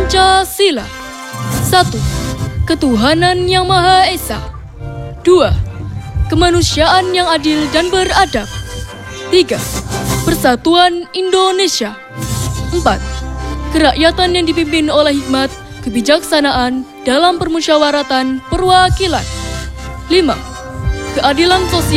Pancasila. 1. Ketuhanan yang Maha Esa. 2. Kemanusiaan yang adil dan beradab. 3. Persatuan Indonesia. 4. Kerakyatan yang dipimpin oleh hikmat, kebijaksanaan dalam permusyawaratan perwakilan. 5. Keadilan sosial